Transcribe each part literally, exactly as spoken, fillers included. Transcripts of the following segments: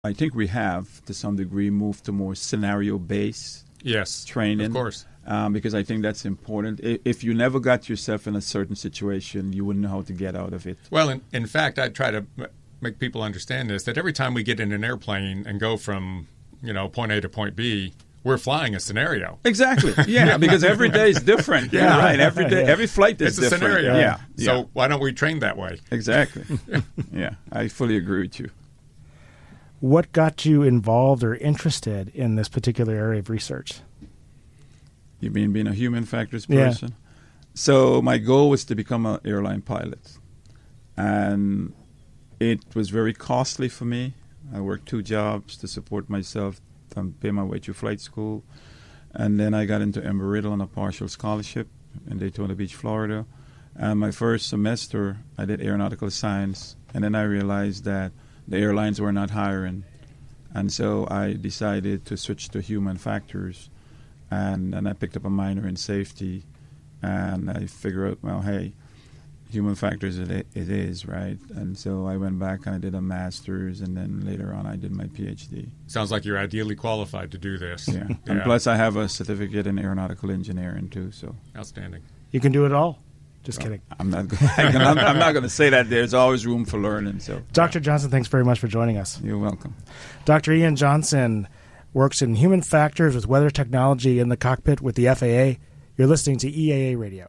I think we have, to some degree, moved to more scenario-based yes, training. Of course. Um, because I think that's important. If you never got yourself in a certain situation, you wouldn't know how to get out of it. Well, in, in fact, I try to make people understand this, that every time we get in an airplane and go from, you know, point A to point B, we're flying a scenario. Exactly. Yeah, because every day is different. Yeah, right. Every day, every flight is it's different. It's a scenario. Yeah. So yeah. why don't we train that way? Exactly. Yeah, I fully agree with you. What got you involved or interested in this particular area of research? You mean being a human factors person? Yeah. So my goal was to become an airline pilot. And it was very costly for me. I worked two jobs to support myself, to pay my way through flight school. And then I got into Embry-Riddle on a partial scholarship in Daytona Beach, Florida. And my first semester, I did aeronautical science. And then I realized that the airlines were not hiring. And so I decided to switch to human factors. And, and I picked up a minor in safety, and I figured out, well, hey, human factors it, it is, right? And so I went back and I did a master's, and then later on I did my PhD. Sounds like you're ideally qualified to do this. Yeah, yeah. And plus I have a certificate in aeronautical engineering too. So outstanding. You can do it all. Just well, kidding. I'm not. I'm, I'm not going to say that. There's always room for learning. So, Doctor Johnson, thanks very much for joining us. You're welcome. Doctor Ian Johnson works in human factors with weather technology in the cockpit with the F A A. You're listening to E A A Radio.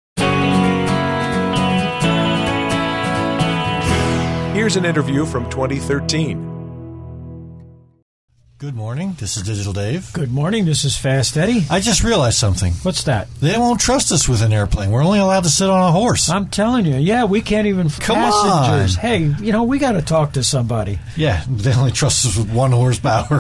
Here's an interview from twenty thirteen. Good morning. This is Digital Dave. Good morning. This is Fast Eddie. I just realized something. What's that? They won't trust us with an airplane. We're only allowed to sit on a horse. I'm telling you. Yeah, we can't even Come passengers. on. Hey, you know, we got to talk to somebody. Yeah, they only trust us with one horsepower.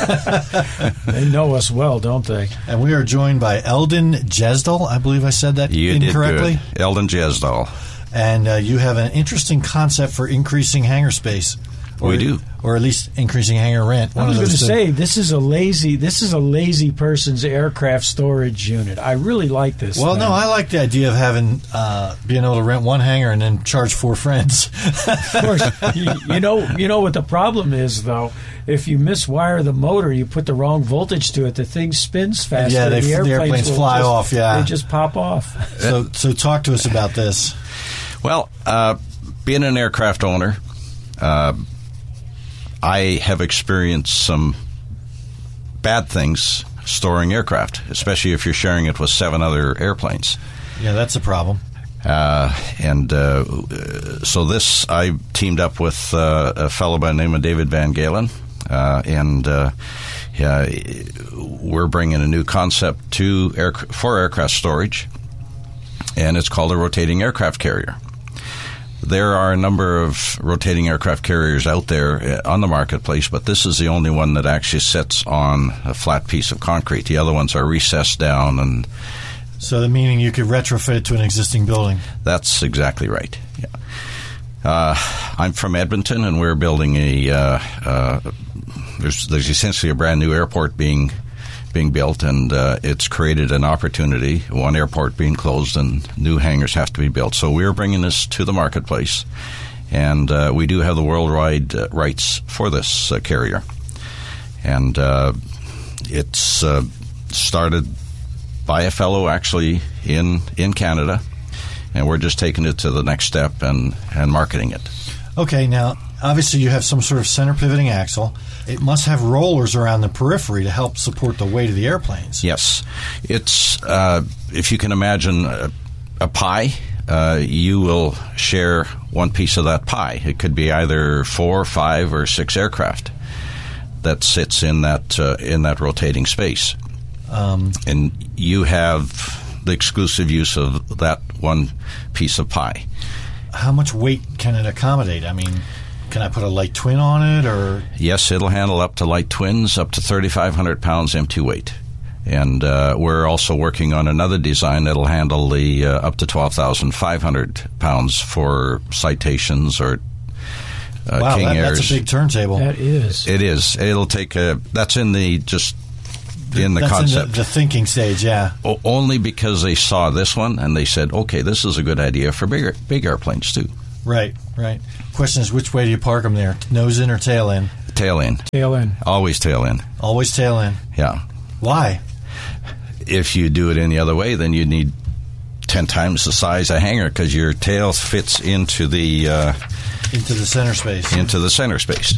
They know us well, don't they? And we are joined by Eldon Jesdal. I believe I said that you incorrectly. Did good. Eldon Jesdal. And uh, you have an interesting concept for increasing hangar space. Or, we do, or at least increasing hangar rent. I was going to say this is a lazy, this is a lazy person's aircraft storage unit. I really like this. Well, thing. no, I like the idea of having uh, being able to rent one hangar and then charge four friends. Of course, you, you know, you know what the problem is though. If you miswire the motor, you put the wrong voltage to it, the thing spins faster. Yeah, they, the airplanes, the airplanes fly just, off. Yeah, they just pop off. So, so talk to us about this. Well, uh, being an aircraft owner. Uh, I have experienced some bad things storing aircraft, especially if you're sharing it with seven other airplanes. Yeah, that's a problem. Uh, and uh, so this, I teamed up with uh, a fellow by the name of David Van Galen, uh, and uh, yeah, we're bringing a new concept to air, for aircraft storage, and it's called a rotating aircraft carrier. There are a number of rotating aircraft carriers out there on the marketplace, but this is the only one that actually sits on a flat piece of concrete. The other ones are recessed down. And so the meaning you could retrofit it to an existing building? That's exactly right, yeah. Uh, I'm from Edmonton, and we're building a uh, uh, there's, there's essentially a brand new airport being being built, and uh, it's created an opportunity, one airport being closed and new hangars have to be built. So we're bringing this to the marketplace, and uh, we do have the worldwide uh, rights for this uh, carrier. And uh, it's uh, started by a fellow actually in, in Canada, and we're just taking it to the next step and, and marketing it. Okay, now, obviously you have some sort of center pivoting axle. It must have rollers around the periphery to help support the weight of the airplanes. Yes. It's, uh, if you can imagine a, a pie, uh, you will share one piece of that pie. It could be either four, five, or six aircraft that sits in that uh, in that rotating space. Um, and you have the exclusive use of that one piece of pie. How much weight can it accommodate? I mean, can I put a light twin on it, or? Yes, it'll handle up to light twins, up to thirty-five hundred pounds empty weight. And uh, we're also working on another design that'll handle the uh, up to twelve thousand five hundred pounds for Citations or uh, wow, King that, Airs. that's a big turntable. That is. It is. It'll take a, that's in the, just in the that's concept. In the, the thinking stage, yeah. O- only because they saw this one and they said, okay, this is a good idea for bigger, big airplanes too. Right, right. Question is, which way do you park them there? Nose in or tail in? tail in. Tail in. Always tail in. Always tail in. Yeah. Why? If you do it any other way, then you need ten times the size of hanger because your tail fits into the uh, into the center space. Into the center space,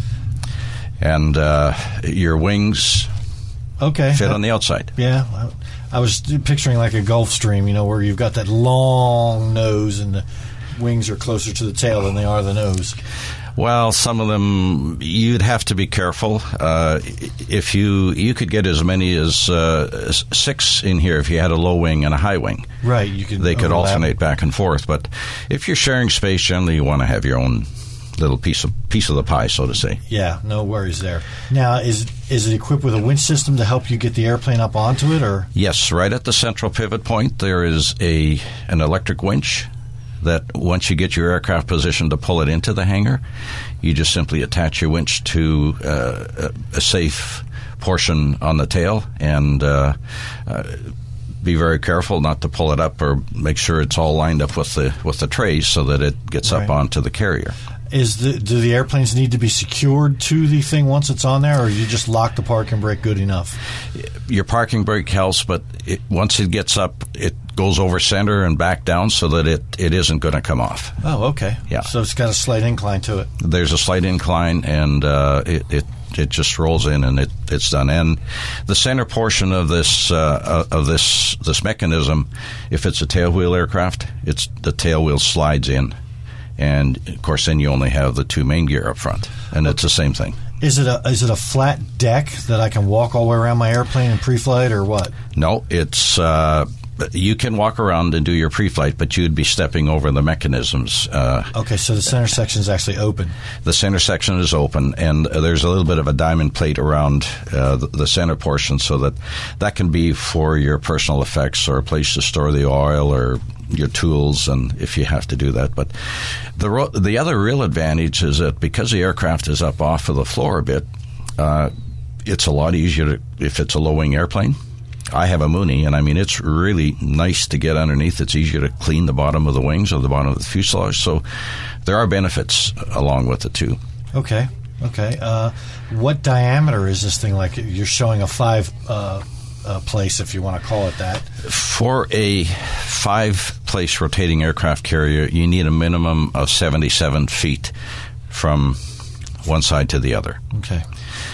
and uh, your wings okay fit on the outside. Yeah, I, I was picturing like a Gulf Stream, you know, where you've got that long nose and the wings are closer to the tail than they are the nose. Well, some of them you'd have to be careful. Uh, if you you could get as many as uh, six in here if you had a low wing and a high wing. Right, you could. They could overlap. alternate back and forth. But if you're sharing space, generally you want to have your own little piece of piece of the pie, so to say. Yeah, no worries there. Now, is is it equipped with a winch system to help you get the airplane up onto it, or? Yes, right at the central pivot point there is a an electric winch. That once you get your aircraft positioned to pull it into the hangar, you just simply attach your winch to uh, a, a safe portion on the tail and uh, uh, be very careful not to pull it up or make sure it's all lined up with the with the trays so that it gets right. up onto the carrier. Is the do the airplanes need to be secured to the thing once it's on there, or you just lock the parking brake good enough? Your parking brake helps, but it, once it gets up, it goes over center and back down so that it, it isn't going to come off. Oh, okay. Yeah. So it's got a slight incline to it. There's a slight incline, and uh, it, it it just rolls in and it, it's done. And the center portion of this uh, of this this mechanism, if it's a tailwheel aircraft, it's the tail wheel slides in. And, of course, then you only have the two main gear up front, and it's the same thing. Is it a is it a flat deck that I can walk all the way around my airplane in pre-flight, or what? No, it's uh, you can walk around and do your pre-flight, but you'd be stepping over the mechanisms. Uh, okay, so the center section is actually open. The center section is open, and there's a little bit of a diamond plate around uh, the, the center portion, so that that can be for your personal effects or a place to store the oil or your tools, and if you have to do that. But the ro- the other real advantage is that because the aircraft is up off of the floor a bit, uh, it's a lot easier to, if it's a low-wing airplane. I have a Mooney, and I mean, it's really nice to get underneath. It's easier to clean the bottom of the wings or the bottom of the fuselage. So there are benefits along with it, too. Okay, okay. Uh, what diameter is this thing like? You're showing a five... Uh Uh, place, if you want to call it that. For a five-place rotating aircraft carrier, you need a minimum of seventy-seven feet from one side to the other. Okay.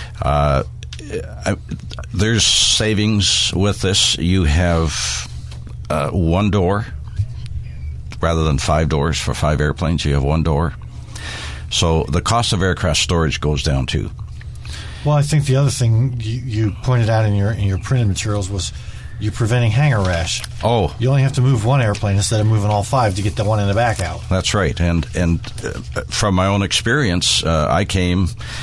Uh, I, there's savings with this. You have uh, one door rather than five doors for five airplanes. You have one door. So the cost of aircraft storage goes down, too. Well, I think the other thing you, you pointed out in your in your printed materials was you're preventing hangar rash. Oh. You only have to move one airplane instead of moving all five to get the one in the back out. That's right. And and uh, from my own experience, uh, I came,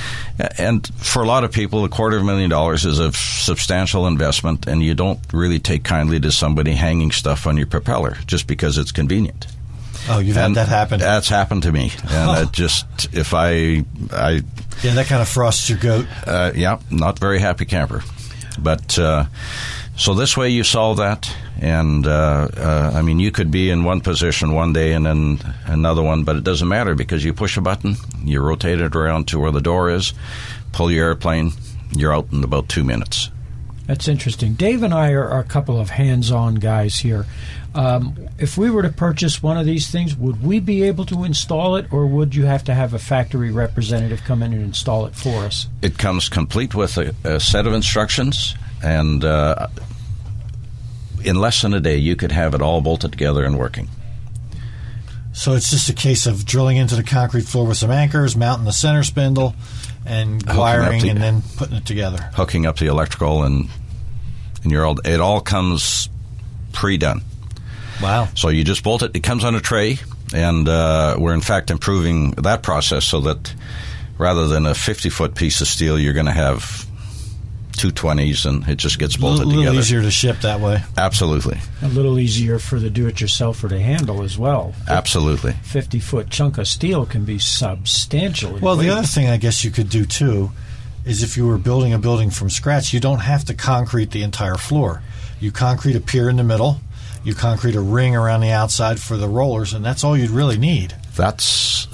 and for a lot of people, a quarter of a million dollars is a substantial investment, and you don't really take kindly to somebody hanging stuff on your propeller just because it's convenient. Oh, you've and had that happen? That's happened to me. And oh. it just, if I... I yeah, that kind of frosts your goat. Uh, yeah, not very happy camper. But, uh, so this way you solve that. And, uh, uh, I mean, you could be in one position one day and then another one, but it doesn't matter because you push a button, you rotate it around to where the door is, pull your airplane, you're out in about two minutes. That's interesting. Dave and I are, are a couple of hands-on guys here. Um, if we were to purchase one of these things, would we be able to install it, or would you have to have a factory representative come in and install it for us? It comes complete with a, a set of instructions, and uh, in less than a day, you could have it all bolted together and working. So it's just a case of drilling into the concrete floor with some anchors, mounting the center spindle, and Hooking wiring, the, and then putting it together. Hooking up the electrical, and, and you're all, it all comes pre-done. Wow. So you just bolt it. It comes on a tray, and uh, we're, in fact, improving that process so that rather than a fifty-foot piece of steel, you're going to have two twenties, and it just gets bolted a little, together. A little easier to ship that way. Absolutely. A little easier for the do-it-yourselfer to handle as well. Absolutely. fifty-foot chunk of steel can be substantial. Well, the other thing I guess you could do, too, is if you were building a building from scratch, you don't have to concrete the entire floor. You concrete a pier in the middle, you concrete a ring around the outside for the rollers, and that's all you'd really need. That's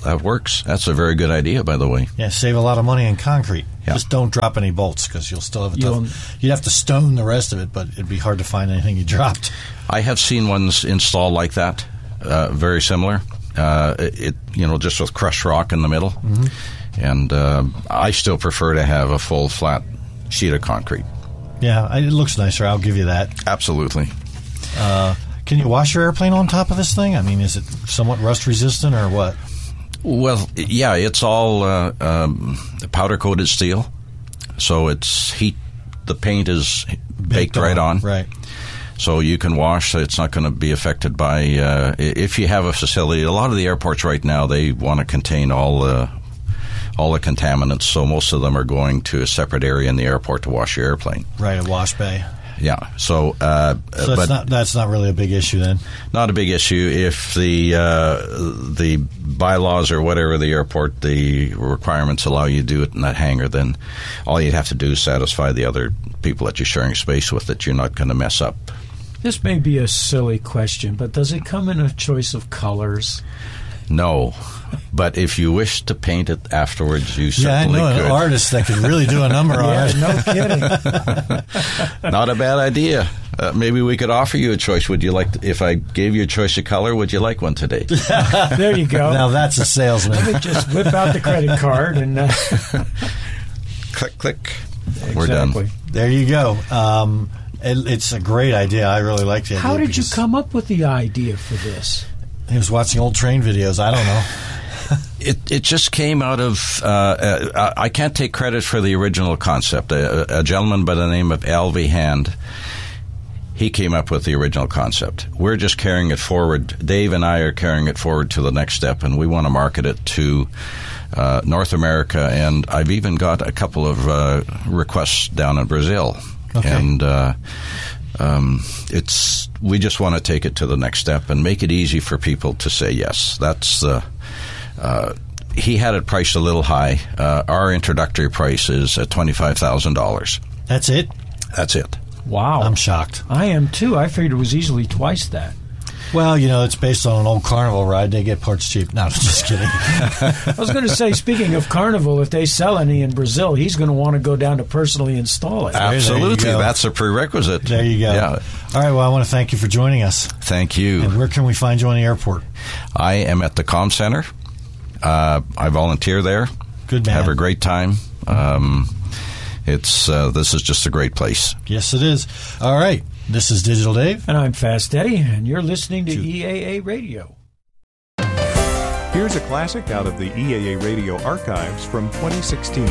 that works. That's a very good idea, by the way. Yeah, save a lot of money in concrete. Yeah. Just don't drop any bolts because you'll still have a You'll- tough. You'd have to stone the rest of it, but it'd be hard to find anything you dropped. I have seen ones installed like that, uh, very similar. Uh, it you know just with crushed rock in the middle, Mm-hmm. and uh, I still prefer to have a full flat sheet of concrete. Yeah, I- it looks nicer. I'll give you that. Absolutely. Uh, can you wash your airplane on top of this thing? I mean, is it somewhat rust resistant or what? Well, yeah, it's all uh, um, powder coated steel, so it's heat. The paint is baked right on. Right. So you can wash. It's not going to be affected by uh, if you have a facility. A lot of the airports right now, they want to contain all the all the contaminants. So most of them are going to a separate area in the airport to wash your airplane. Right, a wash bay. Yeah. So, uh, So that's but not that's not really a big issue then. not a big issue if the uh, the bylaws or whatever the airport the requirements allow you to do it in that hangar. Then all you'd have to do is satisfy the other people that you're sharing space with that you're not going to mess up. This may be a silly question, but does it come in a choice of colors? No, but if you wish to paint it afterwards, you Yeah, I certainly know could. an artist that could really do a number on Yeah, it. no kidding. Not a bad idea. Uh, maybe we could offer you a choice. Would you like, to, if I gave you a choice of color, would you like one today? There you go. Now that's a salesman. Let me just whip out the credit card and uh, Click, click. We're done. exactly. There you go. Um, it, it's a great idea. I really like the idea. How did you because come up with the idea for this? He was watching old train videos. I don't know. It it just came out of. Uh, uh, I can't take credit for the original concept. A, a gentleman by the name of Al V. Hand, he came up with the original concept. We're just carrying it forward. Dave and I are carrying it forward to the next step, and we want to market it to uh, North America. And I've even got a couple of uh, requests down in Brazil. Okay. And uh, um, it's we just want to take it to the next step and make it easy for people to say yes. That's the. Uh, he had it priced a little high. Uh, our introductory price is at twenty-five thousand dollars. That's it? That's it. Wow. I'm shocked. I am too. I figured it was easily twice that. Well, you know, it's based on an old Carnival ride. They get parts cheap. No, I'm just kidding. I was going to say, speaking of Carnival, if they sell any in Brazil, he's going to want to go down to personally install it. there you Absolutely. go. That's a prerequisite. There you go. Yeah. All right, well, I want to thank you for joining us. Thank you. And where can we find you on the airport? I am at the Comm Center. Uh, I volunteer there. Good man. Have a great time. Um, it's uh, this is just a great place. Yes, it is. All right. This is Digital Dave. And I'm Fast Eddie, and you're listening to E A A Radio. Here's a classic out of the E A A Radio archives from twenty sixteen.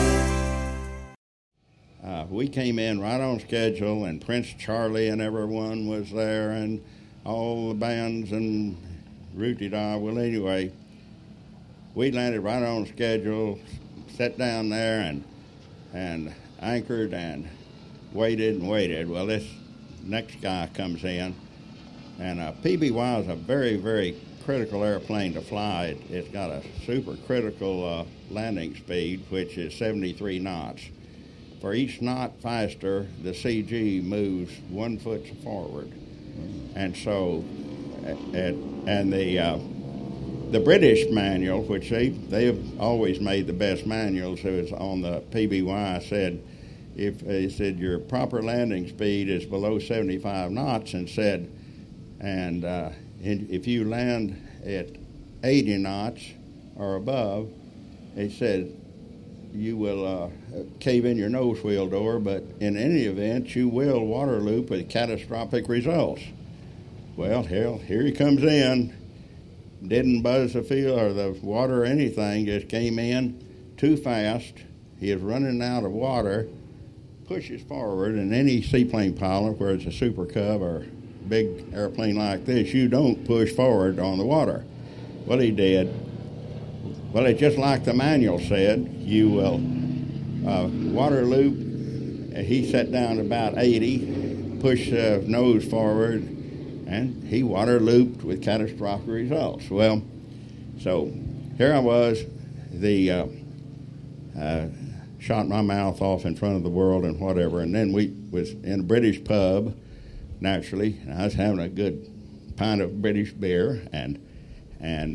Uh, we came in right on schedule, and Prince Charlie and everyone was there, and all the bands and Rooty-Da. Well, anyway, we landed right on schedule, sat down there, and and anchored and waited and waited. Well, this next guy comes in, and uh, P B Y is a very, very critical airplane to fly. It, it's got a super critical uh, landing speed, which is seventy-three knots. For each knot faster, the C G moves one foot forward. And so, and, and the uh, the British manual, which they, they have always made the best manuals, so it's on the P B Y, said, if they said your proper landing speed is below seventy-five knots, and said, and uh, in, if you land at eighty knots or above, they said, you will uh, cave in your nose wheel door, but in any event, you will water loop with catastrophic results. Well, hell, here he comes in. Didn't buzz the field or the water or anything, just came in too fast. He is running out of water, pushes forward, and any seaplane pilot, where it's a Super Cub or big airplane like this, you don't push forward on the water. Well, he did. Well, it's just like the manual said. You will uh, water loop. He sat down about eighty, pushed the uh, nose forward, and he water looped with catastrophic results. Well, so here I was, the uh, uh, shot my mouth off in front of the world and whatever, and then we was in a British pub, naturally, and I was having a good pint of British beer, and and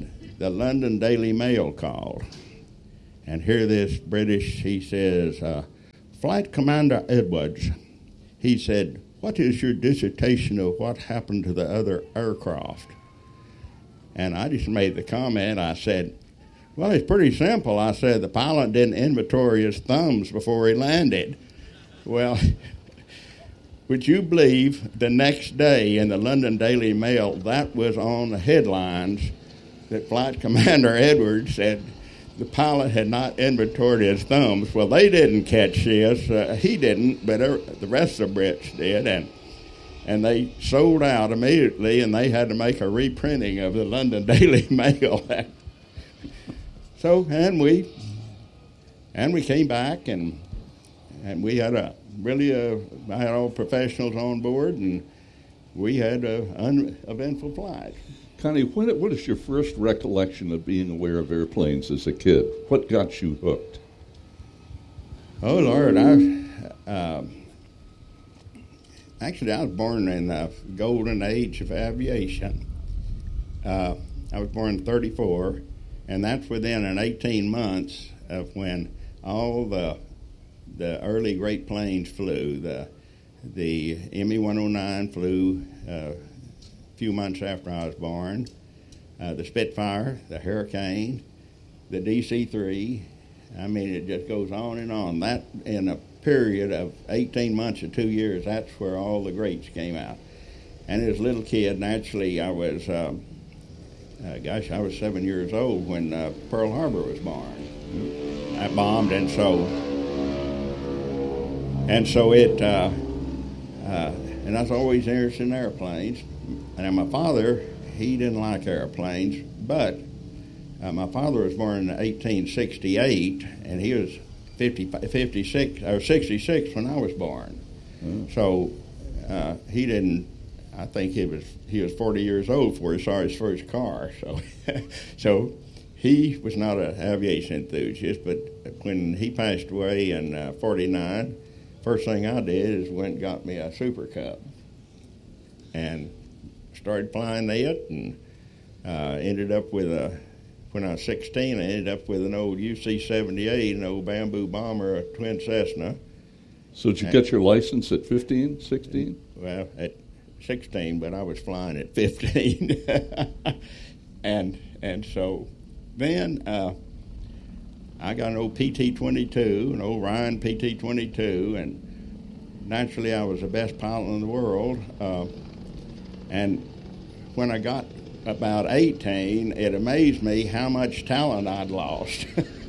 the London Daily Mail called. And here this British, he says, uh, Flight Commander Edwards, he said, what is your dissertation of what happened to the other aircraft? And I just made the comment, I said, well, it's pretty simple. I said, the pilot didn't inventory his thumbs before he landed. Well, would you believe the next day in the London Daily Mail, that was on the headlines, that Flight Commander Edwards said the pilot had not inventoried his thumbs. Well, they didn't catch this. Uh, he didn't, but the rest of the Brits did. And and they sold out immediately, and they had to make a reprinting of the London Daily Mail. So, and we and we came back, and and we had a really a, I had all professionals on board, and we had an uneventful flight. Connie, what, what is your first recollection of being aware of airplanes as a kid? What got you hooked? Oh, Lord, I uh, actually I was born in the golden age of aviation. Uh, I was born in thirty-four, and that's within an eighteen months of when all the the early great planes flew. The the M E one oh nine flew uh, a few months after I was born. Uh, the Spitfire, the Hurricane, the D C three. I mean, it just goes on and on. That in a period of eighteen months or two years, that's where all the greats came out. And as a little kid, naturally, I was, uh, uh, gosh, I was seven years old when uh, Pearl Harbor was born. I bombed, and so, and so it, uh, uh, and I was always interested in airplanes. And my father, he didn't like airplanes, but uh, my father was born in eighteen sixty-eight, and he was fifty, fifty-six or sixty-six when I was born. Mm. So uh, he didn't. I think he was he was forty years old before he saw his first car. So, so he was not an aviation enthusiast. But when he passed away in uh, forty-nine, first thing I did is went and got me a Super Cub, and started flying it, and uh, ended up with a. When I was sixteen, I ended up with an old U C seventy-eight, an old Bamboo Bomber, a twin Cessna. So did you and, get your license at fifteen, sixteen? Well, at sixteen, but I was flying at fifteen. and and so then uh, I got an old P T twenty-two, an old Ryan P T twenty-two, and naturally I was the best pilot in the world. Uh, and when I got about eighteen, it amazed me how much talent I'd lost.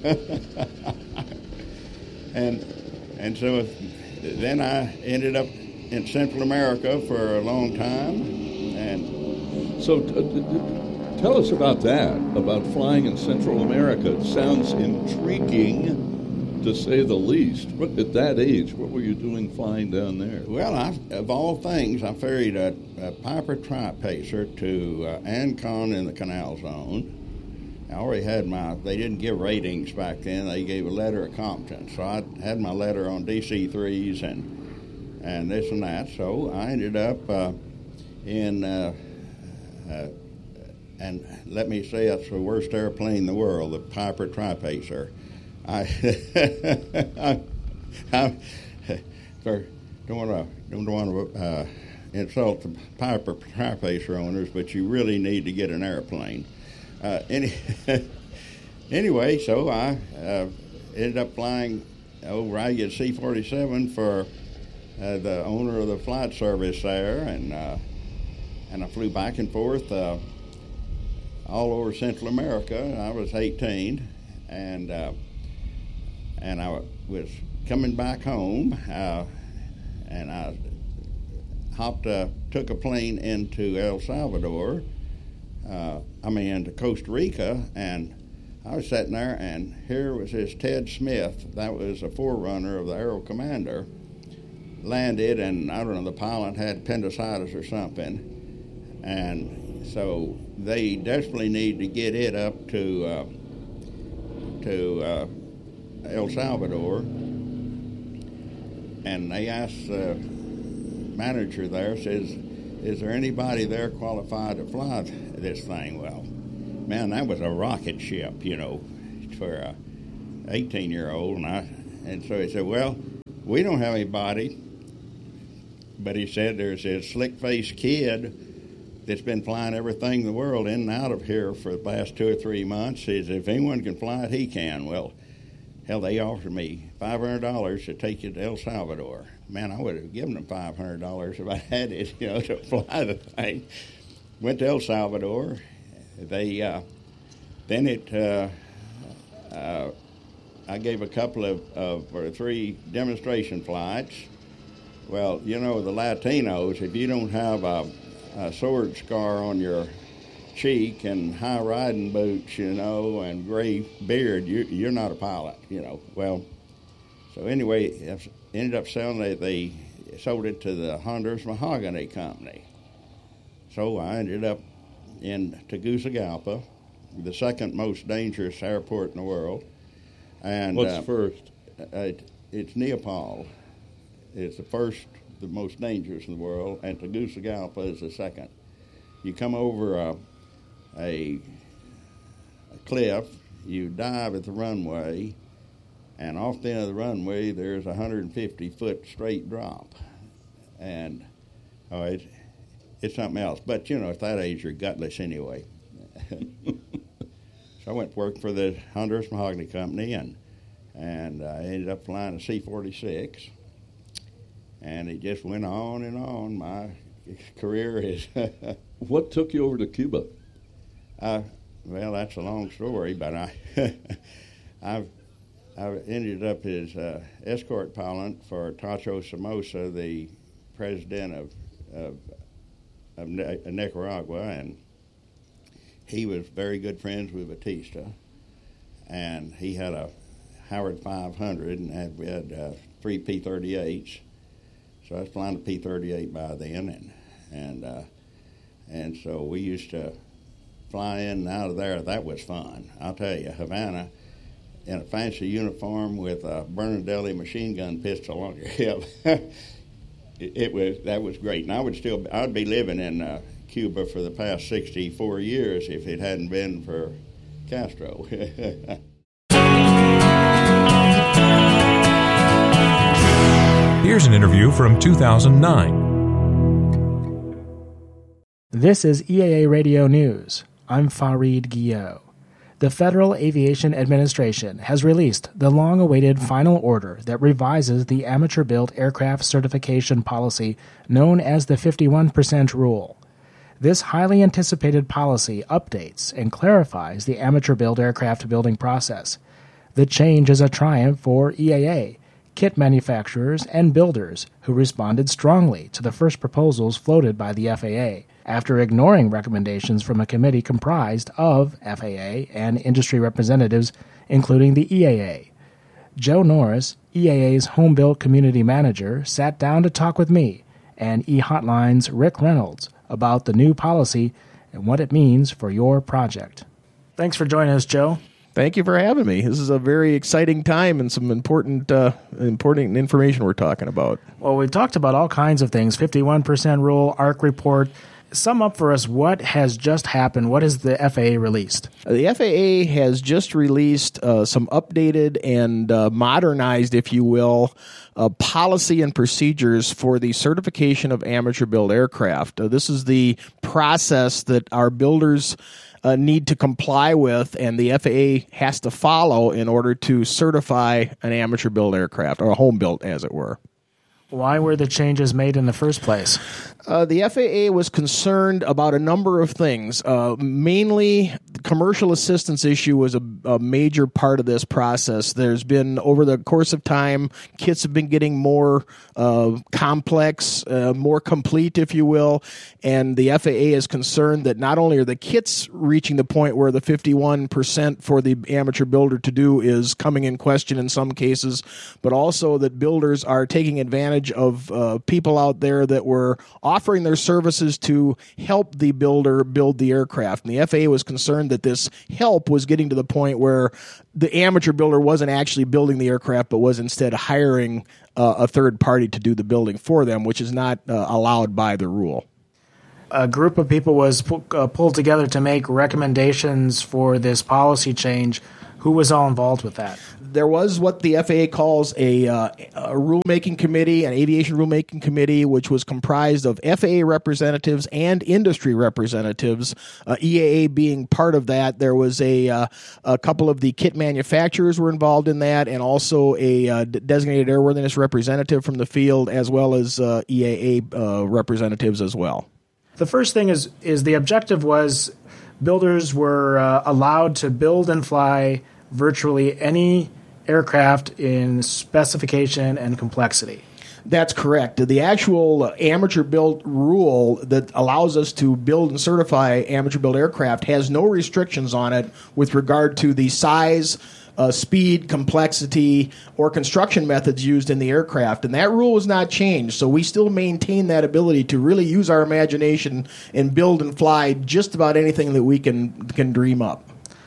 and and so then I ended up in Central America for a long time. And so t- t- tell us about that, about flying in Central America. It sounds intriguing, to say the least. What, at that age, what were you doing flying down there? Well, I, of all things, I ferried a, a Piper Tri-Pacer to uh, Ancon in the Canal Zone. I already had my, they didn't give ratings back then, they gave a letter of competence. So I had my letter on D C threes and and this and that. So I ended up uh, in, uh, uh, and let me say that's the worst airplane in the world, the Piper Tri-Pacer. I, I, I don't want to don't want to uh, insult the Piper Tri-Pacer owners, but you really need to get an airplane. Uh, any, anyway, so I uh, ended up flying old ragged C forty-seven for uh, the owner of the flight service there, and uh, and I flew back and forth uh, all over Central America. I was eighteen, and. Uh, And I was coming back home, uh, and I hopped, uh, took a plane into El Salvador, uh, I mean into Costa Rica, and I was sitting there, and here was this Ted Smith, that was a forerunner of the Aero Commander, landed, and I don't know, the pilot had appendicitis or something, and so they desperately need to get it up to, uh, to, uh, El Salvador, and they asked the manager there, says, is there anybody there qualified to fly this thing? Well, man, that was a rocket ship, you know, for a eighteen-year-old. And I, and so he said, well, we don't have anybody. But he said there's this slick-faced kid that's been flying everything in the world in and out of here for the past two or three months. He says, if anyone can fly it, he can. Well, hell, they offered me five hundred dollars to take it to El Salvador. Man, I would have given them five hundred dollars if I had it, you know, to fly the thing. Went to El Salvador. They uh, then it. Uh, uh, I gave a couple of, of or three demonstration flights. Well, you know, the Latinos, if you don't have a, a sword scar on your cheek and high riding boots, you know, and gray beard, you, you're not a pilot, you know. Well, so anyway, I ended up selling it. They sold it to the Honduras Mahogany Company. So I ended up in Tegucigalpa, the second most dangerous airport in the world. And what's uh, first? It, it's Neapol. It's the first, the most dangerous in the world, and Tegucigalpa is the second. You come over a, a, a cliff, you dive at the runway, and off the end of the runway there's a one hundred fifty foot straight drop. And oh, it, it's something else. But, you know, at that age you're gutless anyway. So I went to work for the Honduras Mahogany Company, and, and I ended up flying a C forty-six. And it just went on and on. My career is... What took you over to Cuba? Uh, well, that's a long story, but I I've, I've ended up as uh, escort pilot for Tacho Somoza, the president of, of, of Nicaragua, and he was very good friends with Batista. And he had a Howard five hundred, and had, we had uh, three P thirty-eights. So I was flying a P thirty-eight by then, and and uh, and so we used to fly in and out of there. That was fun. I'll tell you, Havana, in a fancy uniform with a Bernardelli machine gun pistol on your hip. it, it was that was great, and I would still I'd be living in uh, Cuba for the past sixty-four years if it hadn't been for Castro. Here's an interview from two thousand nine. This is E A A Radio News. I'm Fareed Guillot. The Federal Aviation Administration has released the long-awaited final order that revises the amateur-built aircraft certification policy known as the fifty-one percent rule. This highly anticipated policy updates and clarifies the amateur-built aircraft building process. The change is a triumph for E A A, kit manufacturers, and builders who responded strongly to the first proposals floated by the F A A, after ignoring recommendations from a committee comprised of F A A and industry representatives, including the E A A. Joe Norris, E A A's home-built community manager, sat down to talk with me and eHotline's Rick Reynolds about the new policy and what it means for your project. Thanks for joining us, Joe. Thank you for having me. This is a very exciting time and some important uh, important information we're talking about. Well, we talked about all kinds of things, fifty-one percent rule, A R C report. Sum up for us what has just happened. What has the F A A released? The F A A has just released uh, some updated and uh, modernized, if you will, uh, policy and procedures for the certification of amateur-built aircraft. Uh, this is the process that our builders Uh, need to comply with, and the F A A has to follow in order to certify an amateur-built aircraft, or a home-built, as it were. Why were the changes made in the first place? Uh, the F A A was concerned about a number of things. Uh, mainly, the commercial assistance issue was a, a major part of this process. There's been, over the course of time, kits have been getting more uh, complex, uh, more complete, if you will, and the F A A is concerned that not only are the kits reaching the point where the fifty-one percent for the amateur builder to do is coming in question in some cases, but also that builders are taking advantage of uh, people out there that were offering their services to help the builder build the aircraft. And the F A A was concerned that this help was getting to the point where the amateur builder wasn't actually building the aircraft, but was instead hiring uh, a third party to do the building for them, which is not uh, allowed by the rule. a group of people was pu- uh, pulled together to make recommendations for this policy change. Who was all involved with that? There was what the F A A calls a, uh, a rulemaking committee, an aviation rulemaking committee, which was comprised of F A A representatives and industry representatives, uh, E A A being part of that. There was a, uh, a couple of the kit manufacturers were involved in that, and also a uh, designated airworthiness representative from the field, as well as uh, E A A uh, representatives as well. The first thing is, is the objective was builders were uh, allowed to build and fly virtually any aircraft in specification and complexity. That's correct. The actual amateur-built rule that allows us to build and certify amateur-built aircraft has no restrictions on it with regard to the size, uh, speed, complexity, or construction methods used in the aircraft. And that rule was not changed, so we still maintain that ability to really use our imagination and build and fly just about anything that we can can dream up.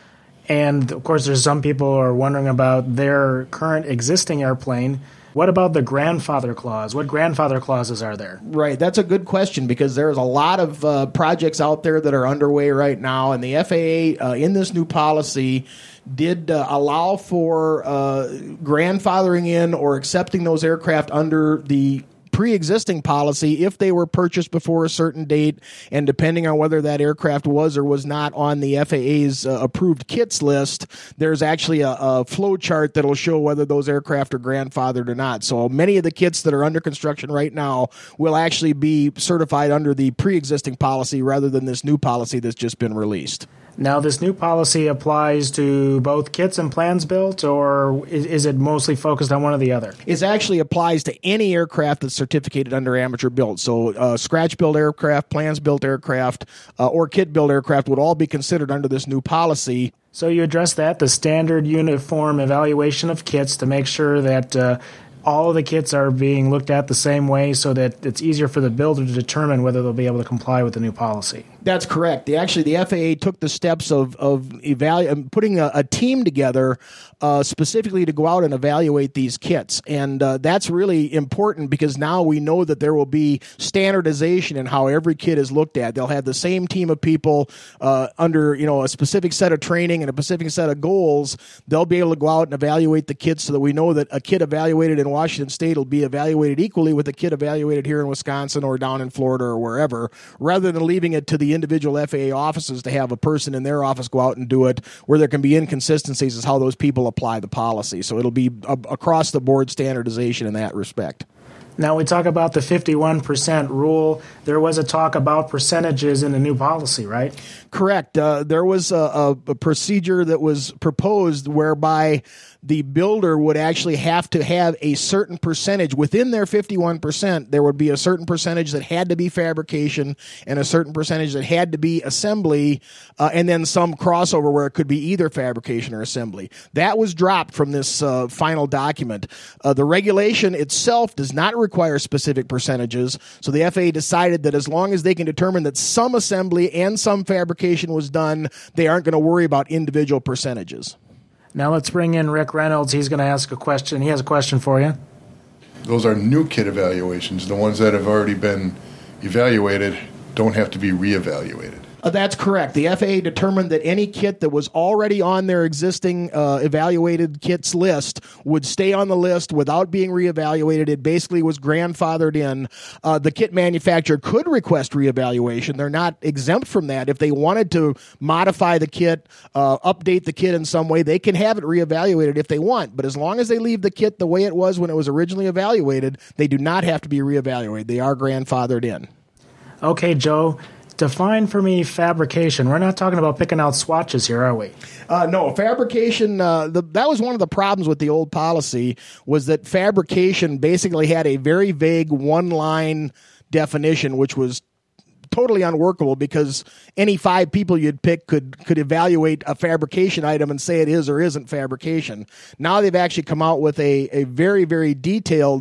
And, of course, there's some people who are wondering about their current existing airplane. What about the grandfather clause? What grandfather clauses are there? Right, that's a good question because there's a lot of uh, projects out there that are underway right now, and the F A A, uh, in this new policy, did uh, allow for uh, grandfathering in or accepting those aircraft under the pre-existing policy if they were purchased before a certain date, and depending on whether that aircraft was or was not on the F A A's uh, approved kits list, there's actually a, a flow chart that'll show whether those aircraft are grandfathered or not. So many of the kits that are under construction right now will actually be certified under the pre-existing policy rather than this new policy that's just been released. Now, this new policy applies to both kits and plans built, or is, is it mostly focused on one or the other? It actually applies to any aircraft that's certificated under amateur built. So uh, scratch built aircraft, plans built aircraft, uh, or kit built aircraft would all be considered under this new policy. So you address that, the standard uniform evaluation of kits to make sure that uh, all of the kits are being looked at the same way so that it's easier for the builder to determine whether they'll be able to comply with the new policy. That's correct. The, actually, the F A A took the steps of of evalu- putting a, a team together uh, specifically to go out and evaluate these kits, and uh, that's really important because now we know that there will be standardization in how every kit is looked at. They'll have the same team of people uh, under you know a specific set of training and a specific set of goals. They'll be able to go out and evaluate the kits so that we know that a kit evaluated in Washington State will be evaluated equally with a kit evaluated here in Wisconsin or down in Florida or wherever, rather than leaving it to the individual F A A offices to have a person in their office go out and do it, where there can be inconsistencies as how those people apply the policy. So it'll be a, across the board standardization in that respect. Now we talk about the fifty-one percent rule. There was a talk about percentages in the new policy, right? Correct. Uh, there was a, a, a procedure that was proposed whereby the builder would actually have to have a certain percentage within their fifty-one percent. There would be a certain percentage that had to be fabrication and a certain percentage that had to be assembly, uh, and then some crossover where it could be either fabrication or assembly. That was dropped from this uh, final document. Uh, the regulation itself does not require specific percentages, so the F A A decided that as long as they can determine that some assembly and some fabrication was done, they aren't going to worry about individual percentages. Now let's bring in Rick Reynolds. He's going to ask a question. He has a question for you. Those are new kit evaluations. The ones that have already been evaluated don't have to be reevaluated. Uh, that's correct. The F A A determined that any kit that was already on their existing uh, evaluated kits list would stay on the list without being reevaluated. It basically was grandfathered in. Uh, the kit manufacturer could request reevaluation. They're not exempt from that. If they wanted to modify the kit, uh, update the kit in some way, they can have it reevaluated if they want. But as long as they leave the kit the way it was when it was originally evaluated, they do not have to be reevaluated. They are grandfathered in. Okay, Joe. Define for me fabrication. We're not talking about picking out swatches here, are we? Uh, no, fabrication, uh, the, that was one of the problems with the old policy, was that fabrication basically had a very vague one-line definition, which was totally unworkable because any five people you'd pick could could evaluate a fabrication item and say it is or isn't fabrication. Now they've actually come out with a, a very, very detailed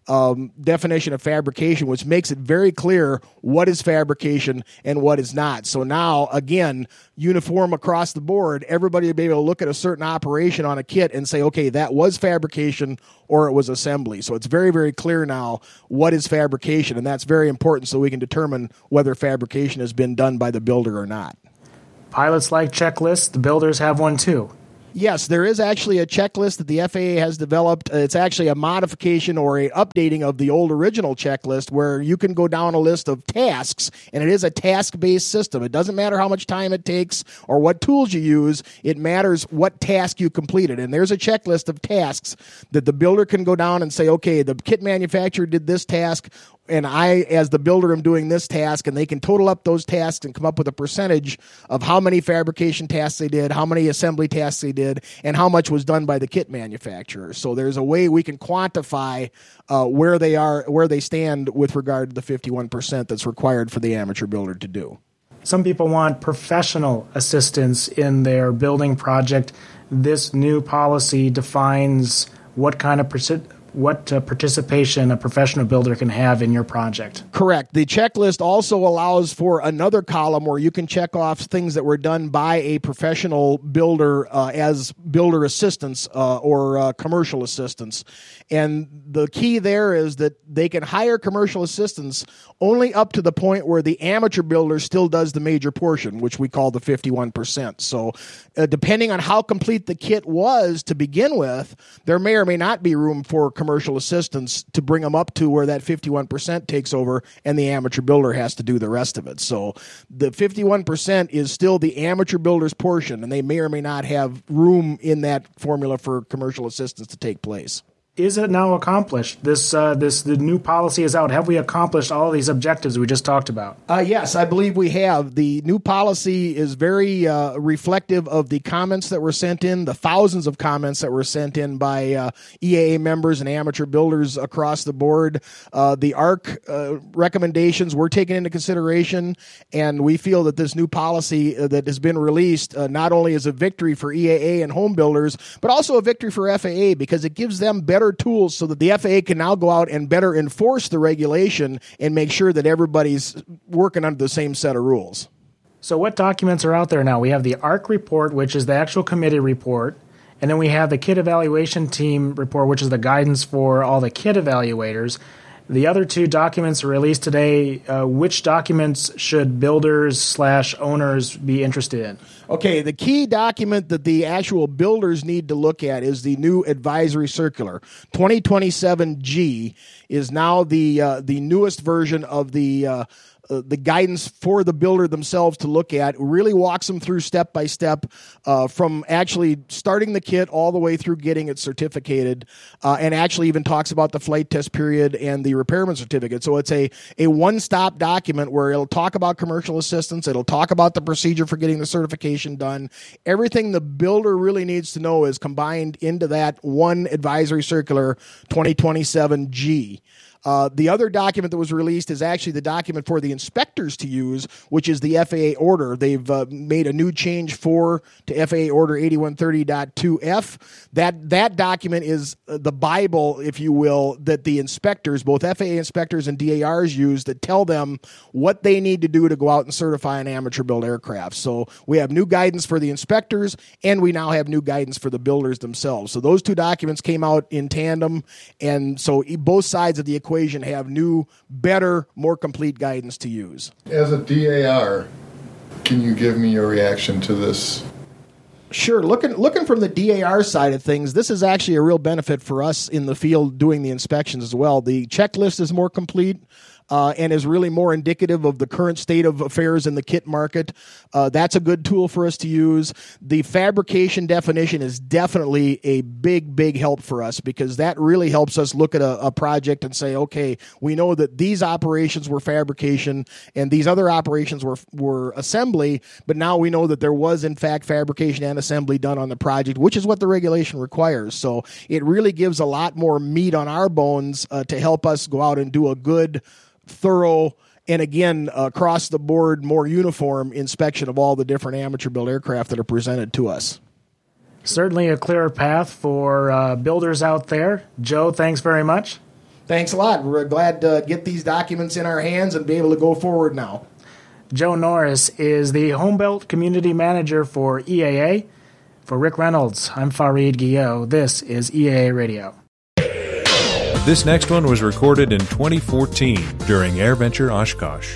um, definition of fabrication, which makes it very clear what is fabrication and what is not. So now, again, uniform across the board, everybody will be able to look at a certain operation on a kit and say, okay, that was fabrication or it was assembly. So it's very, very clear now what is fabrication, and that's very important so we can determine whether fabrication has been done by the builder or not. Pilots like checklists. The builders have one too. Yes, there is actually a checklist that the F A A has developed. It's actually a modification or a updating of the old original checklist where you can go down a list of tasks, and it is a task-based system. It doesn't matter how much time it takes or what tools you use. It matters what task you completed. And there's a checklist of tasks that the builder can go down and say, okay, the kit manufacturer did this task, and I, as the builder, am doing this task, and they can total up those tasks and come up with a percentage of how many fabrication tasks they did, how many assembly tasks they did, and how much was done by the kit manufacturer. So there's a way we can quantify uh, where they are, where they stand with regard to the fifty-one percent that's required for the amateur builder to do. Some people want professional assistance in their building project. This new policy defines what kind of percent what uh, participation a professional builder can have in your project. Correct. The checklist also allows for another column where you can check off things that were done by a professional builder uh, as builder assistants uh, or uh, commercial assistants. And the key there is that they can hire commercial assistants only up to the point where the amateur builder still does the major portion, which we call the fifty-one percent. So uh, depending on how complete the kit was to begin with, there may or may not be room for commercial assistants to bring them up to where that fifty-one percent takes over and the amateur builder has to do the rest of it. So the fifty-one percent is still the amateur builder's portion, and they may or may not have room in that formula for commercial assistance to take place. Is it now accomplished? This uh, this the new policy is out. Have we accomplished all of these objectives we just talked about? Uh, yes, I believe we have. The new policy is very uh, reflective of the comments that were sent in, the thousands of comments that were sent in by uh, E A A members and amateur builders across the board. Uh, the A R C uh, recommendations were taken into consideration, and we feel that this new policy uh, that has been released uh, not only is a victory for E A A and home builders, but also a victory for F A A because it gives them better tools so that the F A A can now go out and better enforce the regulation and make sure that everybody's working under the same set of rules. So what documents are out there now? We have the A R C report, which is the actual committee report, and then we have the kit evaluation team report, which is the guidance for all the kit evaluators. The other two documents released today. Uh, which documents should builders slash owners be interested in? Okay, the key document that the actual builders need to look at is the new advisory circular. twenty twenty-seven G is now the uh, the newest version of the uh, uh, the guidance for the builder themselves to look at. It really walks them through step by step uh, from actually starting the kit all the way through getting it certificated, uh, and actually even talks about the flight test period and the repairman certificate. So it's a, a one-stop document where it'll talk about commercial assistance, it'll talk about the procedure for getting the certification done. Everything the builder really needs to know is combined into that one advisory circular twenty twenty-seven G. Uh, the other document that was released is actually the document for the inspectors to use, which is the F A A order. They've uh, made a new change for to F A A order eighty-one thirty point two F. That that document is the Bible, if you will, that the inspectors, both F A A inspectors and D A Rs use that tell them what they need to do to go out and certify an amateur-built aircraft. So we have new guidance for the inspectors, and we now have new guidance for the builders themselves. So those two documents came out in tandem, and so both sides of the equation have new, better, more complete guidance to use. As a D A R, can you give me your reaction to this? Sure. Looking looking from the D A R side of things, this is actually a real benefit for us in the field doing the inspections as well. The checklist is more complete. Uh, and is really more indicative of the current state of affairs in the kit market. Uh, that's a good tool for us to use. The fabrication definition is definitely a big, big help for us because that really helps us look at a, a project and say, okay, we know that these operations were fabrication and these other operations were were assembly, but now we know that there was, in fact, fabrication and assembly done on the project, which is what the regulation requires. So it really gives a lot more meat on our bones uh, to help us go out and do a good, thorough, and again, uh, across the board, more uniform inspection of all the different amateur-built aircraft that are presented to us. Certainly a clearer path for uh, builders out there. Joe, thanks very much. Thanks a lot. We're glad to get these documents in our hands and be able to go forward now. Joe Norris is the Homebelt Community Manager for E A A. For Rick Reynolds, I'm Fareed Guillot. This is E A A Radio. This next one was recorded in twenty fourteen during AirVenture Oshkosh.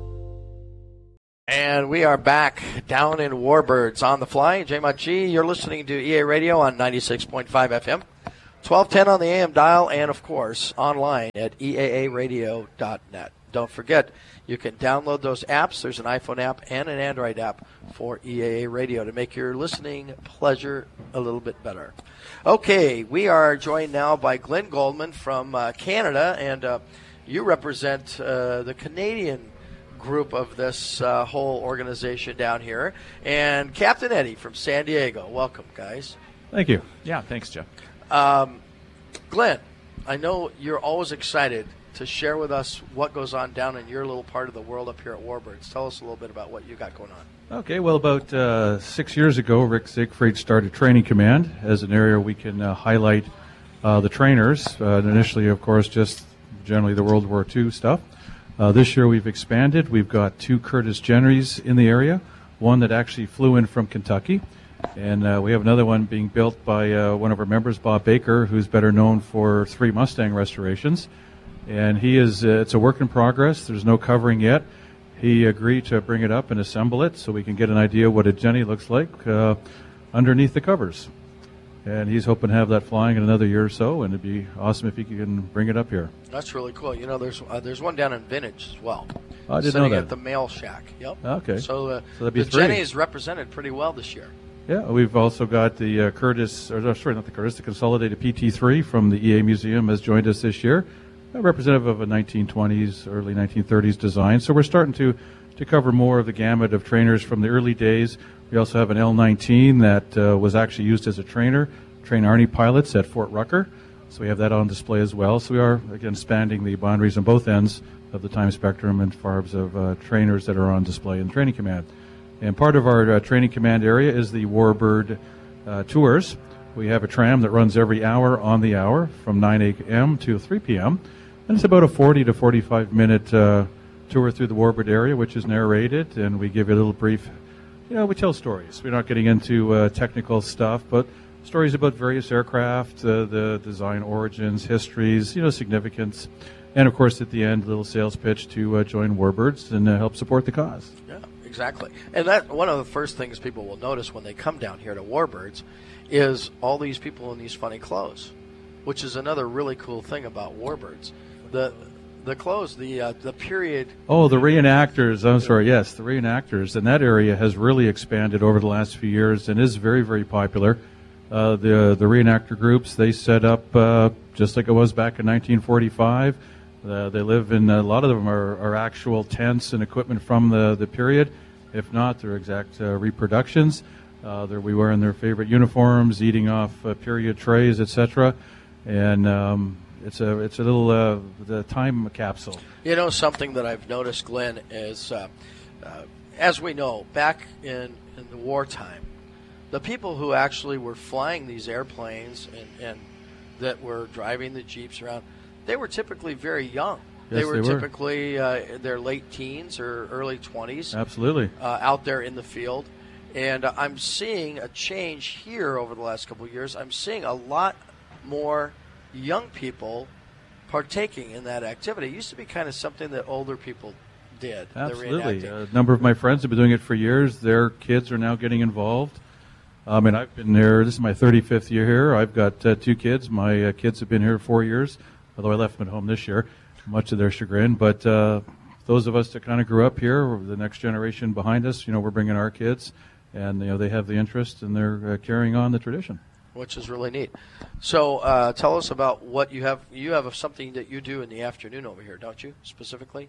And we are back down in Warbirds on the fly. J M O G, you're listening to E A Radio on ninety-six point five F M, twelve ten on the A M dial, and, of course, online at E A A radio dot net. Don't forget, you can download those apps. There's an iPhone app and an Android app for E A A Radio to make your listening pleasure a little bit better. Okay, we are joined now by Glenn Goldman from uh, Canada, and uh, you represent uh, the Canadian group of this uh, whole organization down here, and Captain Eddie from San Diego. Welcome, guys. Thank you. Yeah, thanks, Jeff. Um, Glenn, I know you're always excited to share with us what goes on down in your little part of the world up here at Warbirds. Tell us a little bit about what you got going on. Okay, well, about uh, six years ago, Rick Siegfried started Training Command as an area we can uh, highlight uh, the trainers. Uh, initially, of course, just generally the World War Two stuff. Uh, this year we've expanded. We've got two Curtis Jenneries in the area, one that actually flew in from Kentucky, and uh, we have another one being built by uh, one of our members, Bob Baker, who's better known for three Mustang restorations. And he is, uh, it's a work in progress. There's no covering yet. He agreed to bring it up and assemble it so we can get an idea what a Jenny looks like uh, underneath the covers. And he's hoping to have that flying in another year or so, and it'd be awesome if he can bring it up here. That's really cool. You know, there's uh, there's one down in Vintage as well. Oh, I didn't sitting know that. at the Mail Shack. Yep. Okay. So, uh, so that'd be the three. Jenny is represented pretty well this year. Yeah, we've also got the uh, Curtis, or no, sorry, not the Curtis, the Consolidated P T three from the E A Museum has joined us this year, a representative of a nineteen twenties, early nineteen thirties design. So we're starting to, to cover more of the gamut of trainers from the early days. We also have an L nineteen that uh, was actually used as a trainer, train Army pilots at Fort Rucker. So we have that on display as well. So we are, again, spanning the boundaries on both ends of the time spectrum and farbs of uh, trainers that are on display in Training Command. And part of our uh, Training Command area is the Warbird uh, tours. We have a tram that runs every hour on the hour from nine a.m. to three p.m. And it's about a forty to forty-five minute uh, tour through the Warbird area, which is narrated, and we give you a little brief, you know, we tell stories. We're not getting into uh, technical stuff, but stories about various aircraft, uh, the design origins, histories, you know, significance. And, of course, at the end, a little sales pitch to uh, join Warbirds and uh, help support the cause. Yeah, exactly. And that one of the first things people will notice when they come down here to Warbirds is all these people in these funny clothes, which is another really cool thing about Warbirds. The the clothes, the uh, the period. Oh, the reenactors. I'm sorry. Yes, the reenactors. And that area has really expanded over the last few years and is very, very popular. Uh, the the reenactor groups, they set up uh, just like it was back in nineteen forty-five. Uh, they live in, a lot of them are, are actual tents and equipment from the, the period. If not, they're exact uh, reproductions. Uh, they're we wearing their favorite uniforms, eating off uh, period trays, et cetera. And um, it's a it's a little uh, the time capsule. You know, something that I've noticed, Glenn, is uh, uh, as we know, back in, in the wartime, the people who actually were flying these airplanes and, and that were driving the Jeeps around, they were typically very young. Yes, they were they were. typically uh, their late teens or early twenties. Absolutely. Uh, out there in the field. And uh, I'm seeing a change here over the last couple of years. I'm seeing a lot more young people partaking in that activity. It used to be kind of something that older people did. Absolutely. A number of my friends have been doing it for years. Their kids are now getting involved. I mean, I've been here. This is my thirty-fifth year here. I've got uh, two kids. My uh, kids have been here four years, although I left them at home this year, much to their chagrin. But uh, those of us that kind of grew up here, the next generation behind us, you know, we're bringing our kids, and you know they have the interest, and they're uh, carrying on the tradition. Which is really neat. So uh, tell us about what you have. You have something that you do in the afternoon over here, don't you, specifically?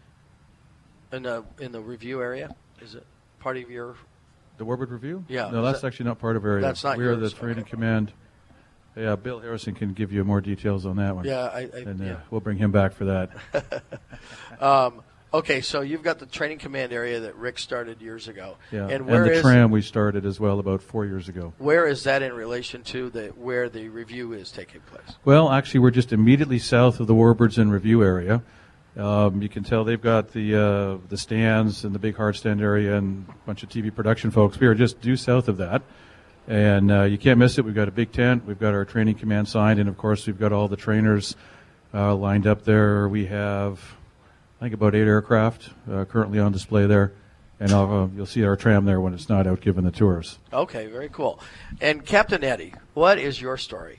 In the, in the review area? Is it part of your... The Warbird Review? Yeah. No, that's that, actually not part of our area. That's not We yours. are the Training Okay. Command. Yeah, Bill Harrison can give you more details on that one. Yeah, I, I, and uh, yeah. we'll bring him back for that. um, Okay, so you've got the training command area that Rick started years ago. Yeah, and, where and the is, tram we started as well about four years ago. Where is that in relation to the where the review is taking place? Well, actually, we're just immediately south of the Warbirds and Review area. Um, you can tell they've got the uh, the stands and the big hard stand area and a bunch of T V production folks. We are just due south of that. And uh, you can't miss it. We've got a big tent. We've got our training command signed. And, of course, we've got all the trainers uh, lined up there. We have, I think, about eight aircraft uh, currently on display there. And uh, you'll see our tram there when it's not out giving the tours. Okay, very cool. And Captain Eddie, what is your story?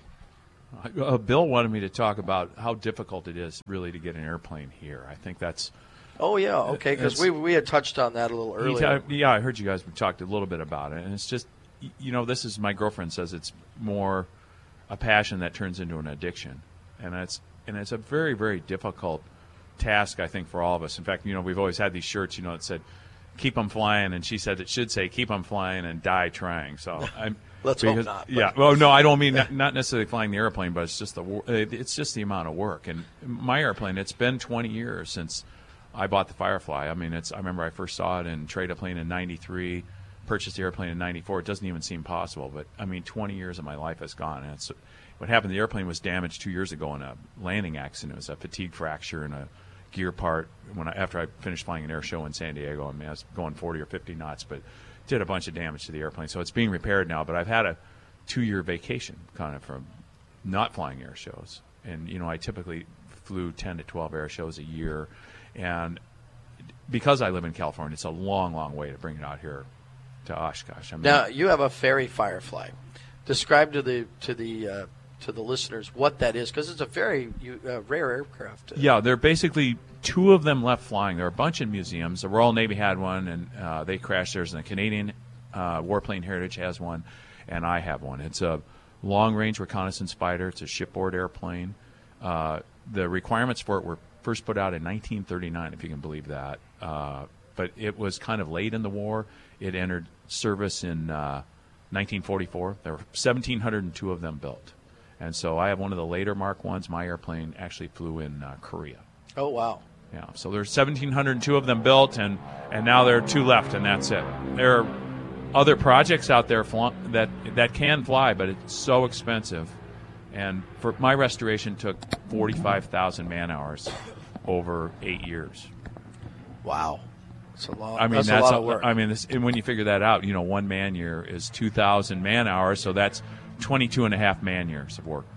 Uh, Bill wanted me to talk about how difficult it is really to get an airplane here. I think that's... Oh, yeah, okay, because we we had touched on that a little earlier. T- yeah, I heard you guys talked a little bit about it. And it's just, you know, this is, my girlfriend says it's more a passion that turns into an addiction. And it's, and it's a very, very difficult task, I think, for all of us. In fact, you know, we've always had these shirts, you know, that said, keep them flying, and she said it should say, keep them flying and die trying. So I'm... Let's because, hope not. Yeah. Well, no, I don't mean not, not necessarily flying the airplane, but it's just the it's just the amount of work. And my airplane, it's been twenty years since I bought the Firefly. I mean, it's I remember I first saw it and traded a plane in ninety-three, purchased the airplane in ninety-four. It doesn't even seem possible, but I mean, twenty years of my life has gone. And it's what happened. The airplane was damaged two years ago in a landing accident. It was a fatigue fracture and a gear part. When I, after I finished flying an air show in San Diego, I mean, I was going forty or fifty knots, but did a bunch of damage to the airplane. So it's being repaired now, but I've had a two-year vacation kind of from not flying air shows. And, you know, I typically flew ten to twelve air shows a year. And because I live in California, it's a long, long way to bring it out here to Oshkosh. I mean, now, you have a Fairey Firefly. Describe to the to the uh, to the listeners what that is, because it's a very uh, rare aircraft. Yeah, there are basically two of them left flying. There are a bunch in museums. The Royal Navy had one, and uh, they crashed theirs, and the Canadian uh, Warplane Heritage has one, and I have one. It's a long-range reconnaissance fighter. It's a shipboard airplane. Uh, the requirements for it were first put out in nineteen thirty-nine, if you can believe that. Uh, but it was kind of late in the war. It entered service in uh, nineteen forty-four. There were one thousand seven hundred two of them built. And so I have one of the later Mark ones. My airplane actually flew in uh, Korea. Oh, wow. Yeah, so there's one thousand seven hundred two of them built, and, and now there are two left, and that's it. There are other projects out there fl- that that can fly, but it's so expensive. And for my restoration took forty-five thousand man-hours over eight years. Wow. That's a lot, I mean, that's that's a lot a, of work. I mean, this, and when you figure that out, you know, one man-year is two thousand man-hours, so that's twenty-two and a half man-years of work.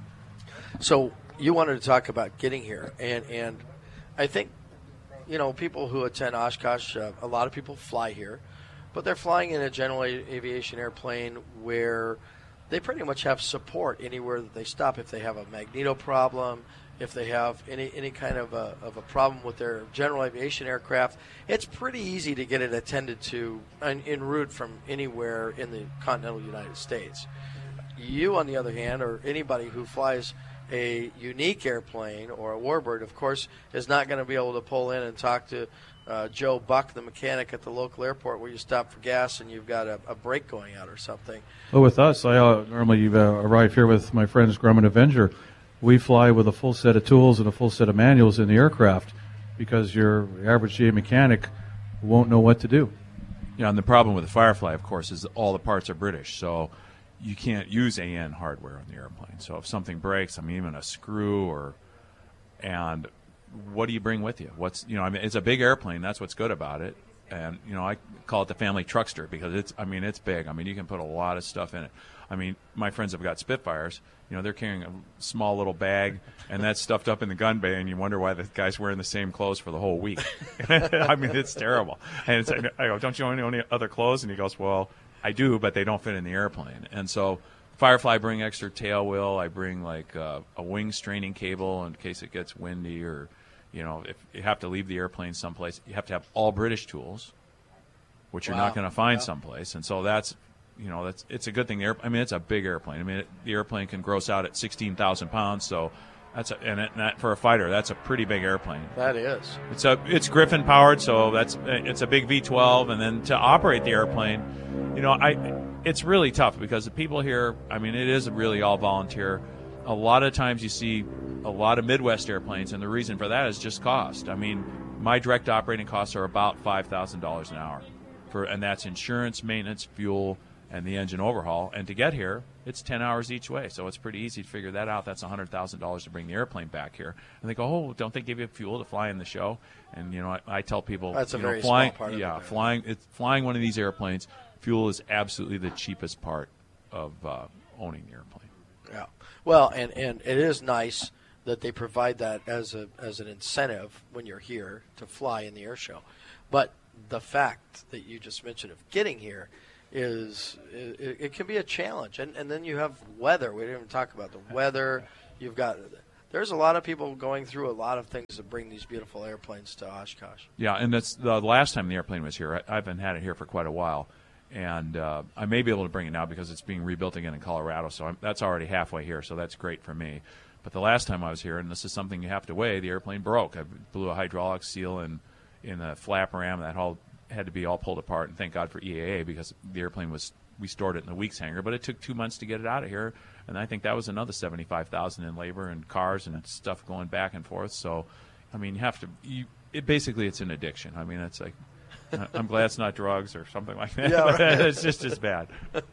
So you wanted to talk about getting here, and, and I think, you know, people who attend Oshkosh, uh, a lot of people fly here, but they're flying in a general aviation airplane where they pretty much have support anywhere that they stop. If they have a magneto problem, if they have any, any kind of a, of a problem with their general aviation aircraft, it's pretty easy to get it attended to en, en route from anywhere in the continental United States. You, on the other hand, or anybody who flies a unique airplane or a Warbird, of course, is not going to be able to pull in and talk to uh, Joe Buck, the mechanic at the local airport, where you stop for gas and you've got a, a brake going out or something. Well, with us, I uh, normally uh, arrive here with my friends Grumman Avenger. We fly with a full set of tools and a full set of manuals in the aircraft because your average G A mechanic won't know what to do. Yeah, and the problem with the Firefly, of course, is all the parts are British, so you can't use A N hardware on the airplane. So if something breaks, I mean, even a screw or, and what do you bring with you? What's, you know, I mean, it's a big airplane. That's what's good about it. And, you know, I call it the family truckster because it's, I mean, it's big. I mean, you can put a lot of stuff in it. I mean, my friends have got Spitfires. You know, they're carrying a small little bag, and that's stuffed up in the gun bay, and you wonder why the guy's wearing the same clothes for the whole week. I mean, it's terrible. And it's, I go, don't you own any other clothes? And he goes, well, I do, but they don't fit in the airplane. And so Firefly, bring extra tail wheel. I bring like uh, a wing straining cable in case it gets windy, or, you know, if you have to leave the airplane someplace, you have to have all British tools, which you're Wow. not going to find Yeah. someplace. And so that's, you know, that's it's a good thing. The air, I mean, it's a big airplane. I mean, it, the airplane can gross out at sixteen thousand pounds. So that's a, and, it, and that, for a fighter, that's a pretty big airplane. That is. It's a it's Griffin powered, so that's it's a big V twelve, and then to operate the airplane, you know, I it's really tough because the people here, I mean, it is really all volunteer. A lot of times you see a lot of Midwest airplanes, and the reason for that is just cost. I mean, my direct operating costs are about five thousand dollars an hour, for, and that's insurance, maintenance, fuel, and the engine overhaul. And to get here, it's ten hours each way, so it's pretty easy to figure that out. That's one hundred thousand dollars to bring the airplane back here. And they go, oh, don't they give you fuel to fly in the show? And, you know, I, I tell people, that's a you very know, flying, small part of yeah, it. flying, it's, flying one of these airplanes, fuel is absolutely the cheapest part of uh, owning the airplane. Yeah. Well, and, and it is nice that they provide that as a as an incentive when you're here to fly in the air show. But the fact that you just mentioned of getting here is it, it can be a challenge. And and then you have weather. We didn't even talk about the weather. You've got there's a lot of people going through a lot of things to bring these beautiful airplanes to Oshkosh. Yeah, and that's the last time the airplane was here. I, I've been had it here for quite a while. And uh, I may be able to bring it now because it's being rebuilt again in Colorado, so I'm, that's already halfway here, so that's great for me. But the last time I was here, and this is something you have to weigh, the airplane broke. I blew a hydraulic seal in, in the flap ram. That all had to be all pulled apart, and thank God for E A A because the airplane was, we stored it in the weeks hangar, but it took two months to get it out of here, and I think that was another seventy-five thousand dollars in labor and cars and stuff going back and forth. So, I mean, you have to, you, it basically it's an addiction. I mean, it's like, I'm glad it's not drugs or something like that. Yeah, right. It's just as bad.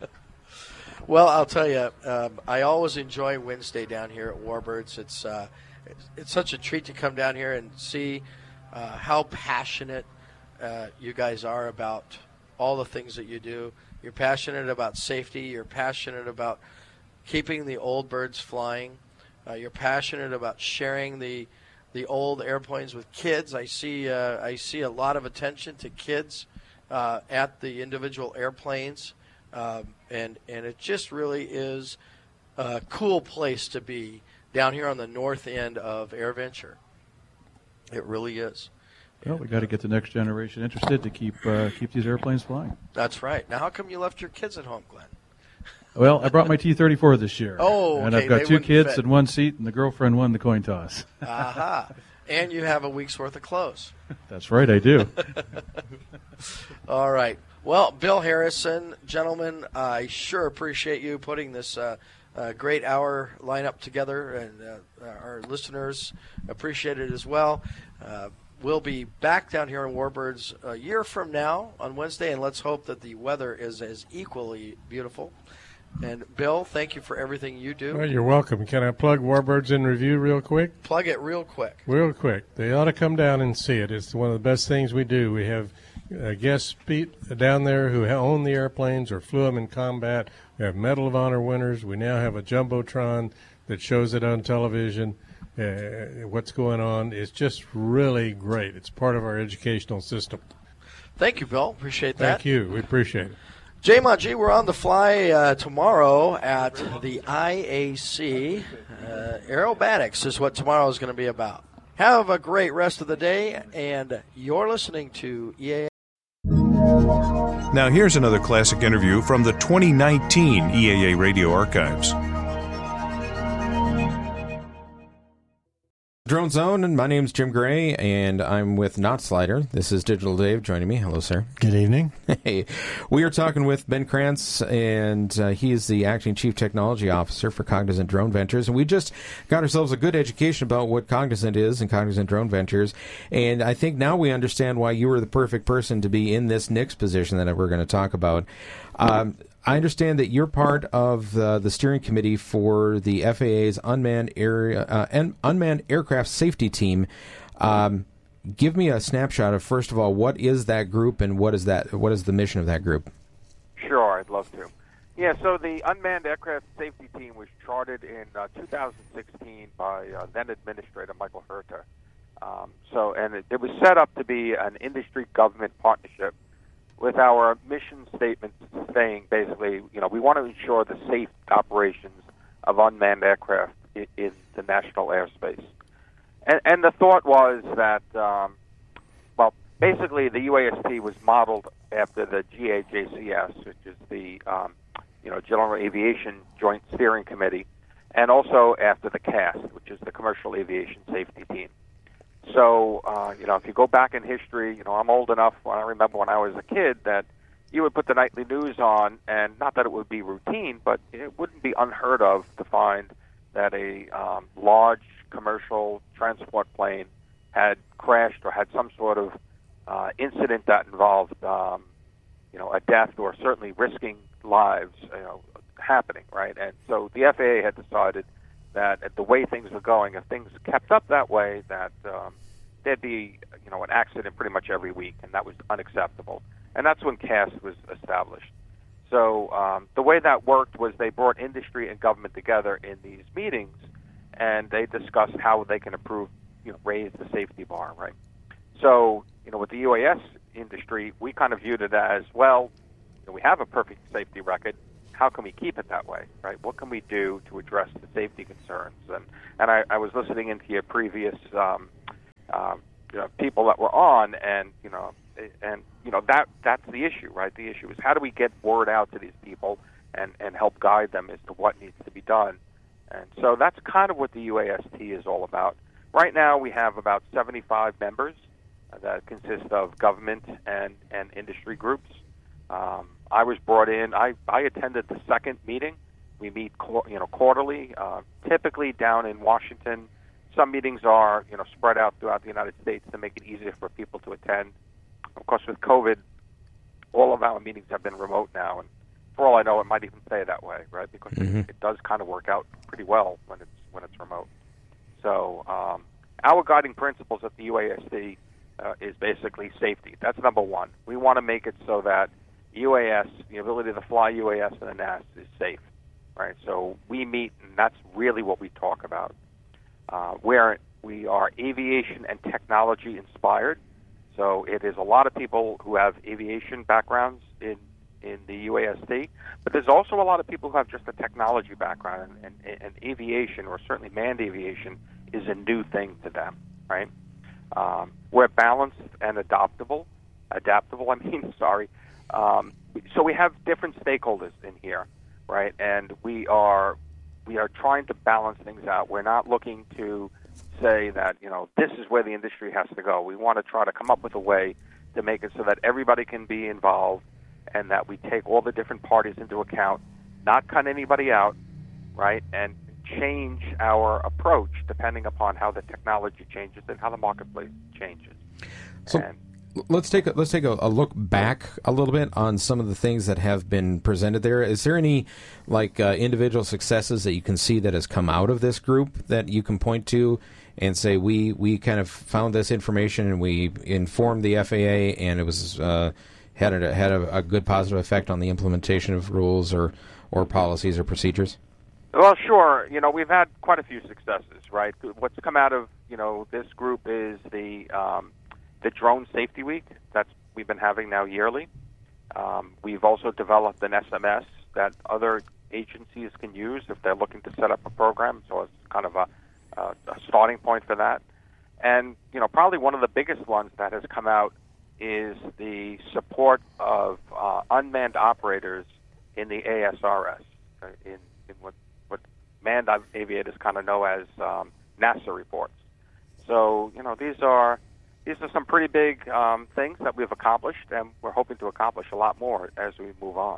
Well, I'll tell you, um, I always enjoy Wednesday down here at Warbirds. It's uh, it's, it's such a treat to come down here and see uh, how passionate uh, you guys are about all the things that you do. You're passionate about safety. You're passionate about keeping the old birds flying. Uh, you're passionate about sharing the the old airplanes with kids. I see uh, I see a lot of attention to kids uh, at the individual airplanes. Um, and and it just really is a cool place to be down here on the north end of AirVenture. It really is. Well, we got to get the next generation interested to keep uh, keep these airplanes flying. That's right. Now, how come you left your kids at home, Glenn? Well, I brought my T thirty-four this year. Oh, and okay. I've got They two wouldn't kids fit. in one seat, and the girlfriend won the coin toss. Aha. And you have a week's worth of clothes. That's right, I do. All right. Well, Bill Harrison, gentlemen, I sure appreciate you putting this uh, uh, great hour lineup together, and uh, our listeners appreciate it as well. Uh, we'll be back down here in Warbirds a year from now on Wednesday, and let's hope that the weather is as equally beautiful. And, Bill, thank you for everything you do. Well, you're welcome. Can I plug Warbirds in Review real quick? Plug it real quick. Real quick. They ought to come down and see it. It's one of the best things we do. We have uh, guests speak down there who ha- own the airplanes or flew them in combat. We have Medal of Honor winners. We now have a Jumbotron that shows it on television. Uh, what's going on. It's just really great. It's part of our educational system. Thank you, Bill. Appreciate that. Thank you. We appreciate it. J M O G, we're on the fly uh, tomorrow at the I A C. Uh, aerobatics is what tomorrow is going to be about. Have a great rest of the day, and you're listening to E A A. Now here's another classic interview from the twenty nineteen E A A Radio Archives. Drone Zone, and my name's Jim Gray, and I'm with Not Slider. This is Digital Dave joining me. Hello, sir. Good evening. Hey, we are talking with Ben Krantz, and uh, he is the Acting Chief Technology Officer for Cognizant Drone Ventures, and we just got ourselves a good education about what Cognizant is and Cognizant Drone Ventures, and I think now we understand why you were the perfect person to be in this next position that we're going to talk about. Um, I understand that you're part of uh, the steering committee for the F A A's unmanned air uh, un- unmanned aircraft safety team. Um, give me a snapshot of, first of all, what is that group and what is that? What is the mission of that group? Sure, I'd love to. Yeah, so the Unmanned Aircraft Safety Team was chartered in uh, two thousand sixteen by uh, then Administrator Michael Herter. Um, so, and it, it was set up to be an industry-government partnership, with our mission statement saying basically, you know, we want to ensure the safe operations of unmanned aircraft in, in the national airspace. And, and the thought was that, um, well, basically the U A S T was modeled after the G A J C S, which is the, um, you know, General Aviation Joint Steering Committee, and also after the C A S, which is the Commercial Aviation Safety Team. So, uh, you know, if you go back in history, you know, I'm old enough when I remember when I was a kid that you would put the nightly news on, and not that it would be routine, but it wouldn't be unheard of to find that a um, large commercial transport plane had crashed or had some sort of uh, incident that involved, um, you know, a death or certainly risking lives, you know, happening, right? And so the F A A had decided that at the way things were going, if things kept up that way, that um, there'd be, you know, an accident pretty much every week, and that was unacceptable. And that's when C A S was established. So um, the way that worked was they brought industry and government together in these meetings, and they discussed how they can improve, you know, raise the safety bar, right? So, you know, with the U A S industry, we kind of viewed it as, well, you know, we have a perfect safety record. How can we keep it that way, right? What can we do to address the safety concerns? And and I, I was listening into your previous um, um, you know, people that were on, and you know, and you know that that's the issue, right? The issue is how do we get word out to these people and and help guide them as to what needs to be done. And so that's kind of what the U A S T is all about. Right now, we have about seventy-five members that consist of government and and industry groups. Um, I was brought in. I, I attended the second meeting. We meet, you know, quarterly, uh, typically down in Washington. Some meetings are, you know, spread out throughout the United States to make it easier for people to attend. Of course, with COVID, all of our meetings have been remote now, and for all I know, it might even stay that way, right? Because mm-hmm. it, it does kind of work out pretty well when it's when it's remote. So um, our guiding principles at the U A S C uh, is basically safety. That's number one. We want to make it so that U A S, the ability to fly U A S and the N A S is safe, right? So we meet, and that's really what we talk about. Uh, where we are aviation and technology inspired. So it is a lot of people who have aviation backgrounds in, in the U A S T, but there's also a lot of people who have just a technology background, and, and, and aviation, or certainly manned aviation, is a new thing to them, right? Um, we're balanced and adaptable. Adaptable, I mean, sorry. Um, so we have different stakeholders in here, right? And we are we are trying to balance things out. We're not looking to say that, you know, this is where the industry has to go. We want to try to come up with a way to make it so that everybody can be involved and that we take all the different parties into account, not cut anybody out, right? And change our approach depending upon how the technology changes and how the marketplace changes. So and, let's take a, let's take a, a look back a little bit on some of the things that have been presented there. Is there any like uh, individual successes that you can see that has come out of this group that you can point to and say we we kind of found this information and we informed the F A A and it was uh, had a, had a, a good positive effect on the implementation of rules or or policies or procedures? Well, sure. You know, we've had quite a few successes, right? What's come out of, you know, this group is the um, the Drone Safety Week that's we've been having now yearly. Um, we've also developed an S M S that other agencies can use if they're looking to set up a program, so it's kind of a, a, a starting point for that. And, you know, probably one of the biggest ones that has come out is the support of uh, unmanned operators in the A S R S, uh, in, in what, what manned aviators kind of know as um, NASA reports. So, you know, these are these are some pretty big um, things that we've accomplished, and we're hoping to accomplish a lot more as we move on.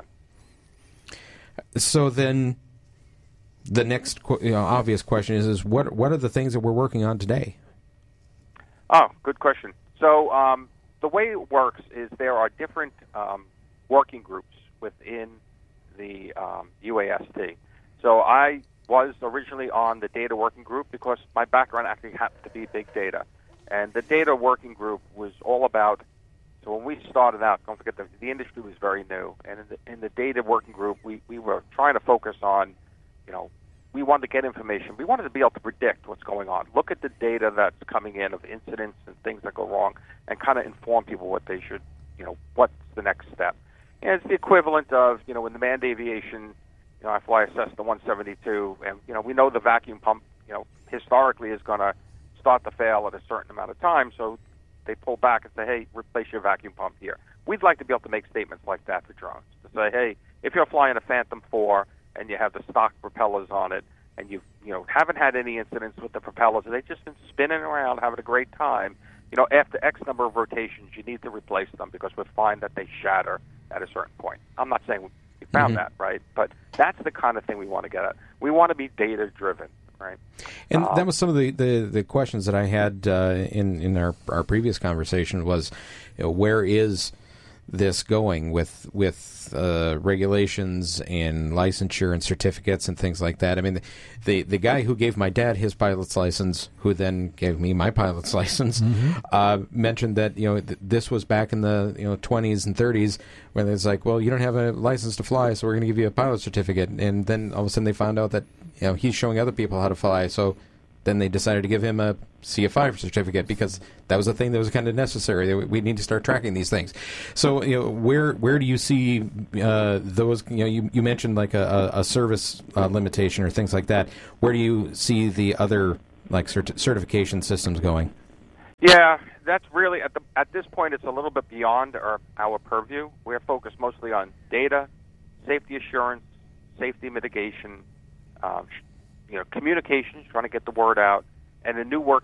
So then, the next you know, obvious question is: is what what are the things that we're working on today? Oh, good question. So um, the way it works is there are different um, working groups within the um, U A S T. So I was originally on the data working group because my background actually happened to be big data. And the data working group was all about, so when we started out, don't forget the, the industry was very new. And in the, in the data working group, we, we were trying to focus on, you know, we wanted to get information. We wanted to be able to predict what's going on. Look at the data that's coming in of incidents and things that go wrong and kind of inform people what they should, you know, what's the next step. And it's the equivalent of, you know, in the manned aviation, you know, I fly a Cessna one seventy-two, and, you know, we know the vacuum pump, you know, historically is going to start to fail at a certain amount of time, so they pull back and say, hey, replace your vacuum pump here. We'd like to be able to make statements like that for drones, to say, hey, if you're flying a Phantom four and you have the stock propellers on it and you you know haven't had any incidents with the propellers, and they've just been spinning around having a great time, you know, after X number of rotations, you need to replace them because we find that they shatter at a certain point. I'm not saying we found mm-hmm. that, right? But that's the kind of thing we want to get at. We want to be data-driven. right? And Um, that was some of the, the, the questions that I had uh, in in our, our previous conversation was, you know, where is this going with with uh, regulations and licensure and certificates and things like that? I mean, the, the the guy who gave my dad his pilot's license, who then gave me my pilot's license, Mhm. uh, mentioned that you know th- this was back in the you know twenties and thirties, where it's like, well, you don't have a license to fly, so we're going to give you a pilot certificate, and then all of a sudden they found out that you know he's showing other people how to fly, so then they decided to give him a C F I certificate because that was a thing that was kind of necessary. We need to start tracking these things. So, you know, where where do you see uh, those? You know, you, you mentioned like a, a service uh, limitation or things like that. Where do you see the other like cert- certification systems going? Yeah, that's really at the at this point it's a little bit beyond our our purview. We're focused mostly on data, safety assurance, safety mitigation, um, you know, communications, trying to get the word out, and the new work